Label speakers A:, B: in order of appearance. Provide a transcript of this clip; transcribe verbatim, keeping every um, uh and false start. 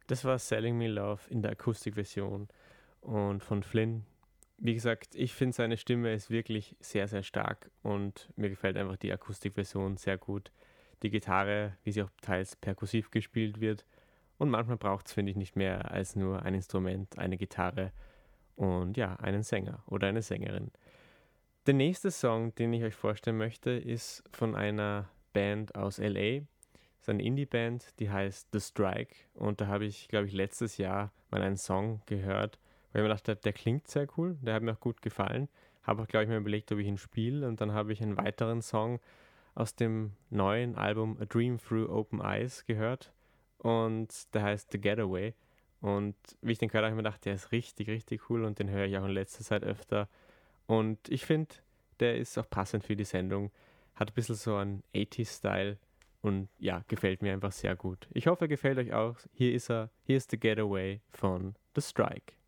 A: Das war Selling Me Love in der Akustikversion und von Flynn. Wie gesagt, ich finde seine Stimme ist wirklich sehr, sehr stark und mir gefällt einfach die Akustikversion sehr gut. Die Gitarre, wie sie auch teils perkussiv gespielt wird, und manchmal braucht es, finde ich, nicht mehr als nur ein Instrument, eine Gitarre und ja, einen Sänger oder eine Sängerin. Der nächste Song, den ich euch vorstellen möchte, ist von einer Band aus L A. Das ist eine Indie-Band, die heißt The Strike. Und da habe ich, glaube ich, letztes Jahr mal einen Song gehört, weil ich mir dachte, der klingt sehr cool, der hat mir auch gut gefallen. Habe auch, glaube ich, mir überlegt, ob ich ihn spiele. Und dann habe ich einen weiteren Song aus dem neuen Album A Dream Through Open Eyes gehört. Und der heißt The Getaway. Und wie ich den gehört habe, habe ich mir gedacht, der ist richtig, richtig cool und den höre ich auch in letzter Zeit öfter. Und ich finde, der ist auch passend für die Sendung. Hat ein bisschen so einen achtziger-Style und ja, gefällt mir einfach sehr gut. Ich hoffe, er gefällt euch auch. Hier ist er, hier ist The Getaway von The Strike.